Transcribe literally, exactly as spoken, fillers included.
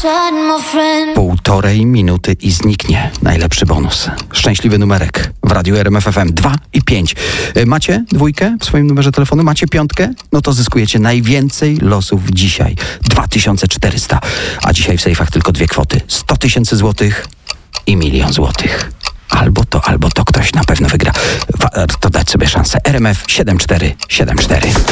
Półtorej minuty i zniknie najlepszy bonus. Szczęśliwy numerek w Radiu R M F F M dwa i pięć. Macie dwójkę w swoim numerze telefonu? Macie piątkę? No to zyskujecie najwięcej losów dzisiaj. dwa tysiące czterysta. A dzisiaj w sejfach tylko dwie kwoty. sto tysięcy złotych i milion złotych. Albo to, albo to ktoś na pewno wygra. Warto dać sobie szansę. R M F siedem cztery siedem cztery.